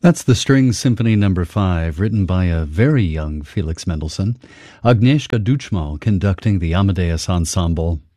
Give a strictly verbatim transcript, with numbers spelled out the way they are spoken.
That's the String Symphony Number five, written by a very young Felix Mendelssohn. Agnieszka Duchmal conducting the Amadeus Ensemble.